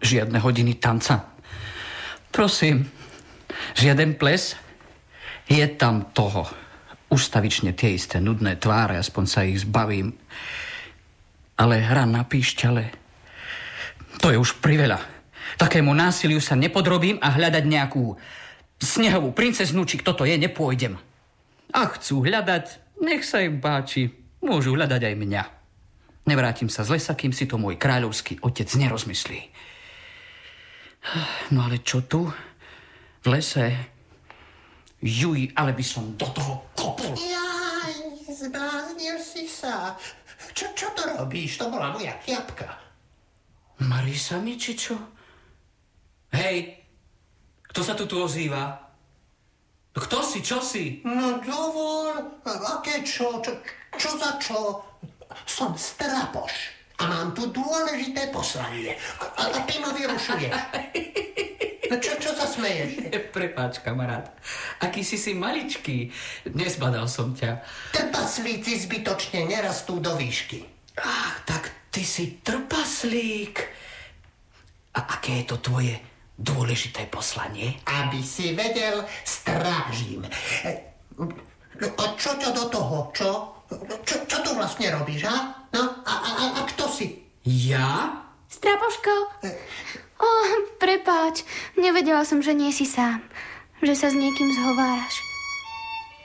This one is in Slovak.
Žiadne hodiny tanca. Prosím, žiaden ples. Je tam toho. Ustavične tie isté nudné tváre, aspoň sa ich zbavím. Ale hra na píšťale, to je už priveľa. Takému násiliu sa nepodrobím a hľadať nejakú snehovú princeznu, či kto to je, nepôjdem. A chcú hľadať, nech sa im páči. Môžu hľadať aj mňa. Nevrátim sa z lesa, kým si to môj kráľovský otec nerozmyslí. No ale čo tu? V lese? Juj, ale by som do toho kopol. Jaj, zbláznil si sa. Čo to robíš? To bola moja kiapka. Marisa mi, či čo? Hej, kto sa tu ozýva? Kto si, čo si? No dovol, aké čo? Čo za čo? Som Strapoš a mám tu dôležité poslanie. A ty ma vyrušuješ. No čo sa smeješ? Prepáč, kamarát. Aký si maličký. Nezbadal som ťa. Trpaslíci zbytočne nerastú do výšky. Ach, tak ty si trpaslík. A aké je to tvoje dôležité poslanie? Aby si vedel, strážim. A čo ťa do toho, čo? Čo tu vlastne robíš, ha? No, a kto si? Ja? Strapoško? Prepáč, nevedela som, že nie si sám. Že sa s niekým zhováraš.